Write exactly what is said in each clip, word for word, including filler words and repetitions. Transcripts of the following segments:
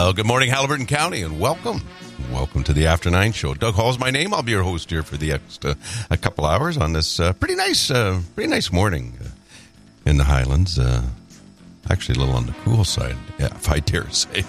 Well, good morning, Haliburton County, and welcome. Welcome to the After Nine Show. Doug Hall's my name. I'll be your host here for the next uh, a couple hours on this uh, pretty nice, uh, pretty nice morning uh, in the Highlands. Uh, actually, a little on the cool side, yeah, if I dare say,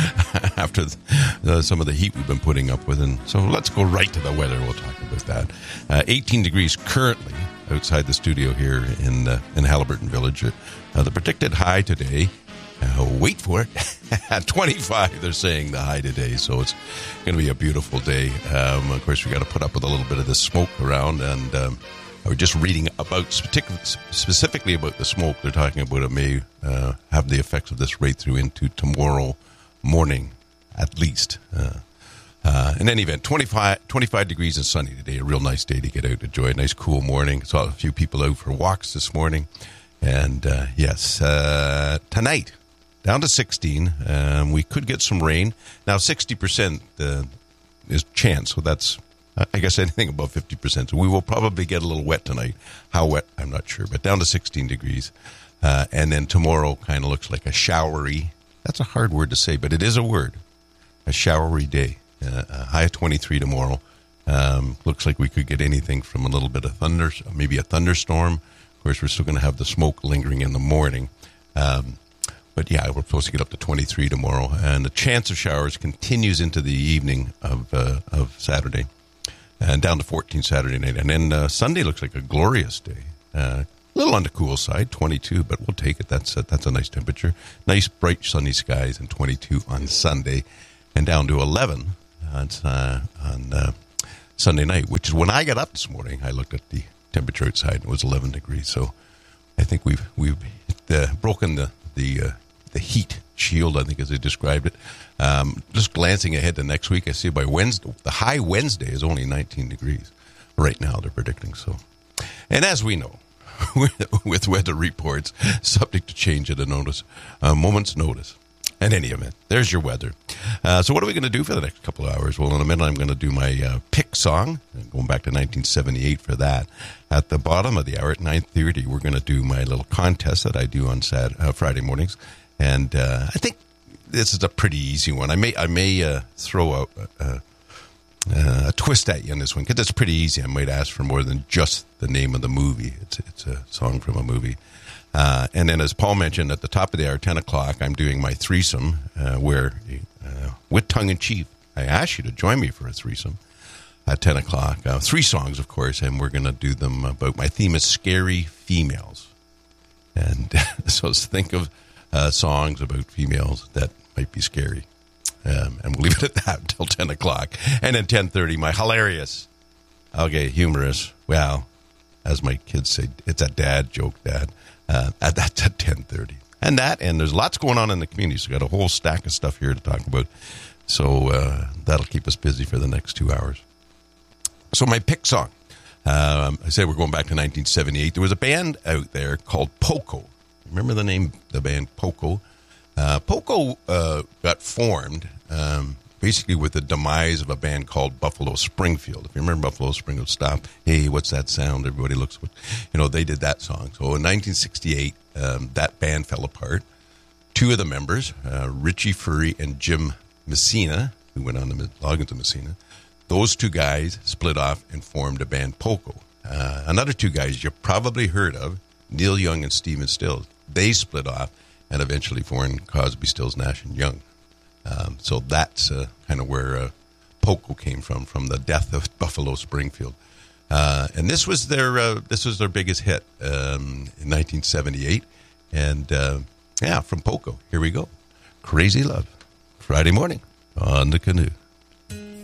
after the, uh, some of the heat we've been putting up with. And so let's go right to the weather. We'll talk about that. Uh, eighteen degrees currently outside the studio here in uh, in Haliburton Village. Uh, the predicted high today. Uh, wait for it. At twenty-five, they're saying the high today, so it's going to be a beautiful day. Um, of course, we got to put up with a little bit of the smoke around, and um, I was just reading about specifically about the smoke. They're talking about it may uh, have the effects of this right through into tomorrow morning, at least. Uh, uh, in any event, twenty-five, twenty-five degrees and sunny today. A real nice day to get out, enjoy a nice cool morning. Saw a few people out for walks this morning, and uh, yes, uh, tonight. Down to sixteen. Um, we could get some rain. Now, sixty percent uh, is chance, so that's, I guess, anything above fifty percent. So we will probably get a little wet tonight. How wet, I'm not sure, but down to sixteen degrees. Uh, and then tomorrow kind of looks like a showery, that's a hard word to say, but it is a word, a showery day. Uh, a high of twenty-three tomorrow. Um, looks like we could get anything from a little bit of thunder, maybe a thunderstorm. Of course, we're still going to have the smoke lingering in the morning. Um But yeah, we're supposed to get up to twenty-three tomorrow, and the chance of showers continues into the evening of uh, of Saturday, and down to fourteen Saturday night, and then uh, Sunday looks like a glorious day. Uh, a little on the cool side, twenty-two, but we'll take it. That's a, that's a nice temperature. Nice bright sunny skies, and twenty-two on Sunday, and down to eleven on uh, on uh, Sunday night. Which is when I got up this morning. I looked at the temperature outside, and it was eleven degrees. So I think we've we've uh, broken the the uh, the heat shield, I think, as they described it. Um, just glancing ahead to next week, I see by Wednesday, the high Wednesday is only nineteen degrees. Right now, they're predicting so. And as we know, with weather reports, subject to change at a notice, a moment's notice. In any event, there's your weather. Uh, so what are we going to do for the next couple of hours? Well, in a minute, I'm going to do my uh, pick song, going back to nineteen seventy-eight for that. At the bottom of the hour at nine thirty, we're going to do my little contest that I do on Saturday, uh, Friday mornings. And uh, I think this is a pretty easy one. I may I may uh, throw out uh, uh, a twist at you on this one, because it's pretty easy. I might ask for more than just the name of the movie. It's, it's a song from a movie. Uh, and then, as Paul mentioned, at the top of the hour, ten o'clock, I'm doing my threesome, uh, where, uh, with tongue-in-cheek, I ask you to join me for a threesome at ten o'clock. Uh, three songs, of course, and we're going to do them about, my theme is scary females. And so think of uh, songs about females that might be scary. Um, and we'll leave it at that until ten o'clock. And then ten thirty, my hilarious, okay, humorous, well, as my kids say, it's a dad joke, Dad. Uh, at that's at ten thirty. And that, and there's lots going on in the community, so we've got a whole stack of stuff here to talk about. So uh, that'll keep us busy for the next two hours. So my pick song. Um, I said we're going back to nineteen seventy-eight. There was a band out there called Poco. Remember the name, the band Poco? Uh, Poco uh, got formed um, basically with the demise of a band called Buffalo Springfield. If you remember Buffalo Springfield, stop. Hey, what's that sound? Everybody looks, you know, they did that song. So in nineteen sixty-eight, um, that band fell apart. Two of the members, uh, Richie Furry and Jim Messina, who went on to log into Messina, those two guys split off and formed a band, Poco. Uh, another two guys you probably heard of, Neil Young and Stephen Stills. They split off and eventually formed Crosby, Stills, Nash and Young. Um, so that's uh, kind of where uh, Poco came from, from the death of Buffalo Springfield. Uh, and this was their uh, this was their biggest hit um, in nineteen seventy-eight. And uh, yeah, from Poco, here we go. Crazy Love, Friday morning on the Canoe.